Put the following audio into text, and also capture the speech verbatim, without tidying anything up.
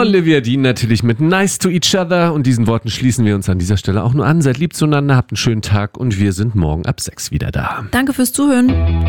Olivia Dean natürlich mit Nice to Each Other. Und diesen Worten schließen wir uns an dieser Stelle auch nur an. Seid lieb zueinander, habt einen schönen Tag und wir sind morgen ab sechs wieder da. Danke fürs Zuhören.